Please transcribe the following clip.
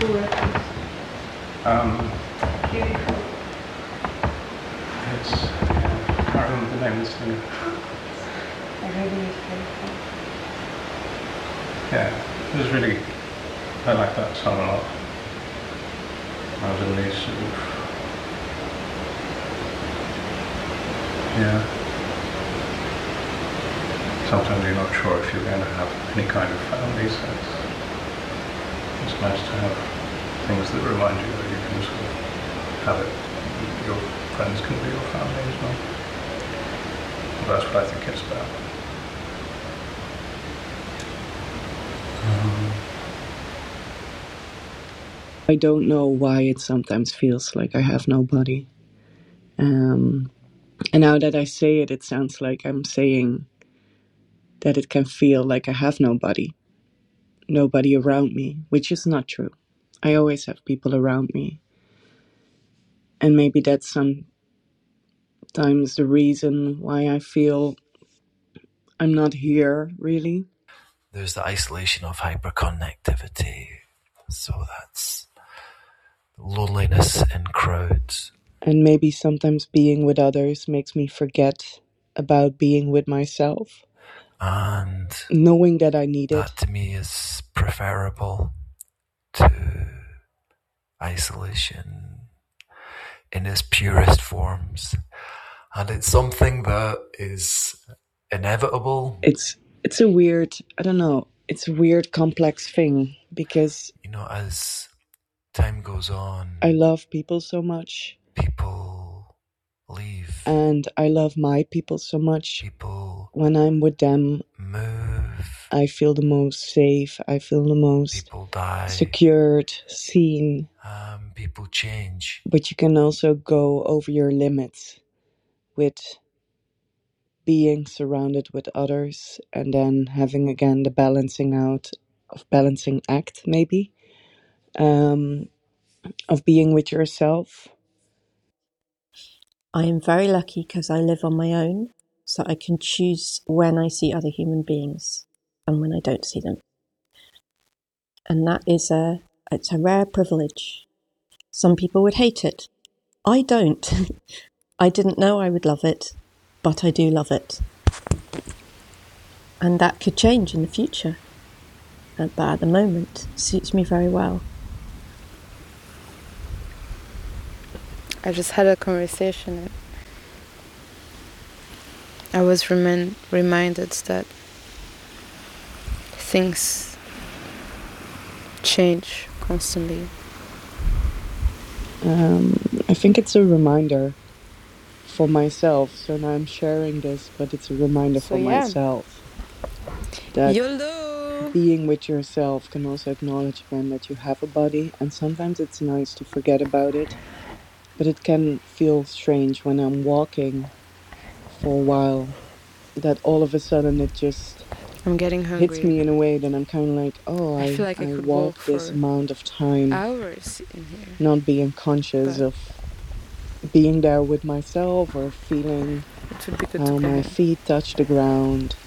cool reference. Um, Really cool. it's, I can't remember the name of this thing. I really is very cool. Yeah, it was really, I like that song a lot. I was in these sort of, yeah. Sometimes you're not sure if you're going to have any kind of family, so it's nice to have things that remind you that you can sort of have it. Your friends can be your family as well. Well, that's what I think it's about. I don't know why it sometimes feels like I have nobody. And now that I say it, it sounds like I'm saying that it can feel like I have nobody around me, which is not true. I always have people around me. And maybe that's sometimes the reason why I feel I'm not here, really. There's the isolation of hyperconnectivity. So that's loneliness in crowds. And maybe sometimes being with others makes me forget about being with myself. And knowing that I need that it. to me is preferable to isolation in its purest forms. And it's something that is inevitable. It's a weird, I don't know, it's a weird complex thing because, you know, as time goes on, I love people so much. People leave. And I love my people so much. People when I'm with them, move. I feel the most safe. I feel the most people die. Secured, seen. People change. But you can also go over your limits with being surrounded with others and then having again the balancing act, maybe, of being with yourself. I am very lucky because I live on my own, so I can choose when I see other human beings and when I don't see them. And that is it's a rare privilege. Some people would hate it. I don't. I didn't know I would love it, but I do love it. And that could change in the future. But at the moment, it suits me very well. I just had a conversation. I was reminded that things change constantly. I think it's a reminder for myself. So now I'm sharing this, but it's a reminder for myself that YOLO! Being with yourself can also acknowledge again that you have a body, and sometimes it's nice to forget about it. But it can feel strange when I'm walking for a while, that all of a sudden it just I'm getting hungry. hits me in a way that I'm kind of like, oh, I feel like I could walk this for amount of time, hours in here, not being conscious of being there with myself or feeling how my feet touch the ground.